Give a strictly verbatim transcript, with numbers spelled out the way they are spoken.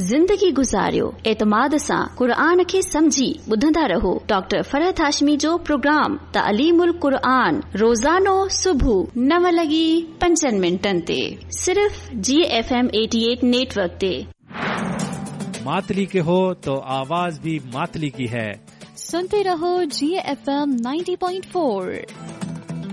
ज़िंदगी गुज़ारियो एतमाद सां क़ुरान खे समझी ॿुधंदा रहो। डॉक्टर फरहत हाशमी जो प्रोग्राम तालीमुल क़ुरान रोज़ानो सुबुह नव लॻी पंजनि मिंटनि ते सिर्फ़ जी एफ एम अठासी नेटवर्क ते। मातली के हो तो आवाज भी मातली की है। सुनते रहो जी F M ninety point four.